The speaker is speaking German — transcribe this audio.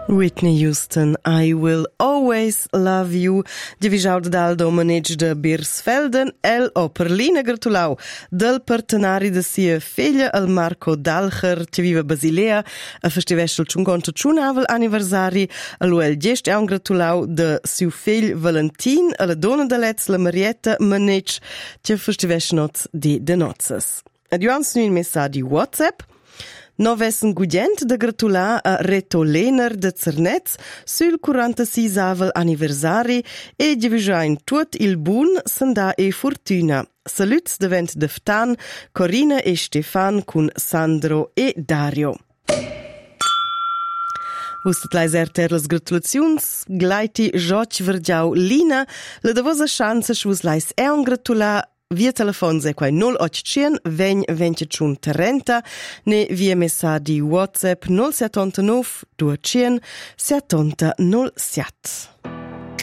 Whitney Houston, I Will Always Love You. Divisaud dal domenetg de Birsfelden, el o Perlina gratulau del partenari de sia figlia, el Marco Dalcher, che vive Basilea, a festivesel 51 anniversari, a lui el gest un gratulau de siu figlio Valentin, a la donna de letz, la Marietta Manec, che festivesnot di de nozzas. Ad juans nu in messaggi WhatsApp. No vessen gudient de gratular a Reto Lehner de Zernetz sul 46 anniversari e divisain tut il bun sanda e fortuna. Saluts de vent de Ftan, Corina e Stefan cun Sandro e Dario. Vustat lai erter las gratulaziuns, gleiti Joc Vergiau Lina, la davosa chance schwus lais un gratular via telefon se quai 0800 20 30 ne via messaggi WhatsApp 079 200 70 07.